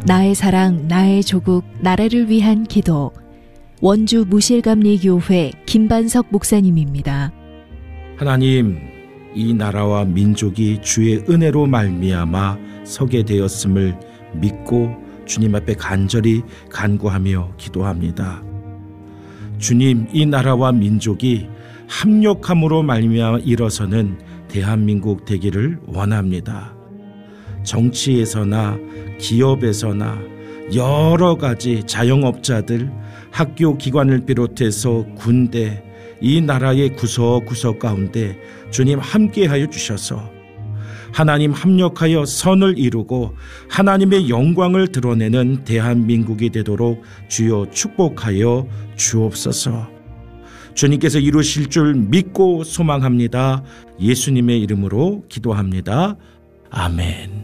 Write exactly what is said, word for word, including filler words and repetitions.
나의 사랑, 나의 조국, 나라를 위한 기도. 원주 무실감리교회 김반석 목사님입니다. 하나님, 이 나라와 민족이 주의 은혜로 말미암아 서게 되었음을 믿고 주님 앞에 간절히 간구하며 기도합니다. 주님, 이 나라와 민족이 합력함으로 말미암아 일어서는 대한민국 되기를 원합니다. 정치에서나 기업에서나 여러 가지 자영업자들, 학교 기관을 비롯해서 군대, 이 나라의 구석구석 가운데 주님 함께하여 주셔서 하나님 합력하여 선을 이루고 하나님의 영광을 드러내는 대한민국이 되도록 주여 축복하여 주옵소서. 주님께서 이루실 줄 믿고 소망합니다. 예수님의 이름으로 기도합니다. 아멘.